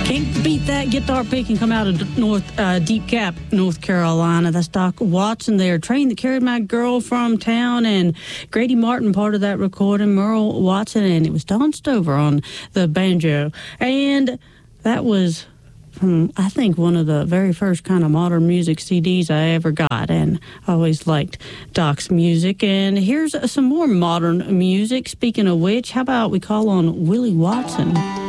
Can't beat that guitar picking come out of Deep Gap, North Carolina. That's Doc Watson there. Train that carried my girl from town, and Grady Martin part of that recording, Merle Watson, and it was Don Stover on the banjo. And that was from, I think, one of the very first kind of modern music CDs I ever got, and I always liked Doc's music. And here's some more modern music. Speaking of which, how about we call on Willie Watson?